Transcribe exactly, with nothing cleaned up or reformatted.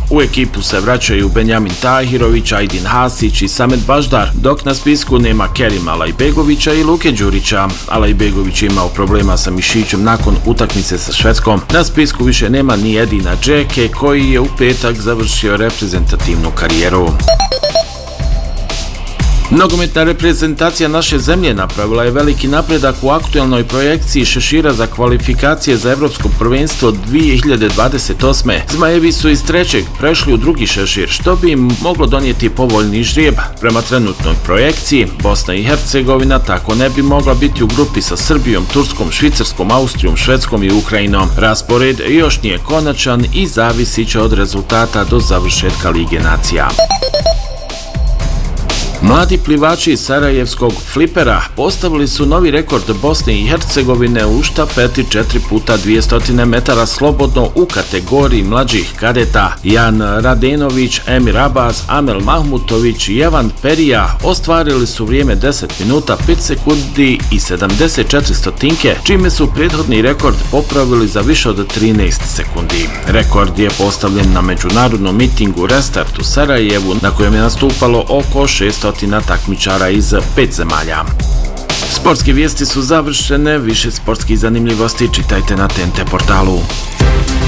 U ekipu se vraćaju Benjamin Tahirović, Ajdin Hasić i Samet Baždar, dok na spisku nema Kerima Alajbegovića i Luke Đurića. Alajbegović je imao problema sa mišićem nakon utakmice sa Švedskom. Na spisku više nema ni Edina Džeke, koji je u petak završio reprezentativnu karijeru. Nogometna reprezentacija naše zemlje napravila je veliki napredak u aktuelnoj projekciji šešira za kvalifikacije za Evropsko prvenstvo dvije hiljade dvadeset osme. Zmajevi su iz trećeg prešli u drugi šešir, što bi im moglo donijeti povoljni ždrijeb. Prema trenutnoj projekciji, Bosna i Hercegovina tako ne bi mogla biti u grupi sa Srbijom, Turskom, Švicarskom, Austrijom, Švedskom i Ukrajinom. Raspored još nije konačan i zavisit će od rezultata do završetka Lige nacija. Mladi plivači iz sarajevskog flipera postavili su novi rekord Bosne i Hercegovine u štafeti četiri puta dvjesto metara slobodno u kategoriji mlađih kadeta. Jan Radenović, Emir Abbas, Amel Mahmutović i Evan Perija ostvarili su vrijeme deset minuta, pet sekundi i sedamdeset četiri stotinke, čime su prethodni rekord popravili za više od trinaest sekundi. Rekord je postavljen na međunarodnom mitingu Restart u Sarajevu, na kojem je nastupalo oko šesto takmičara iz pet zemalja. Sportske vijesti su završene, više sportskih zanimljivosti čitajte na T N T portalu.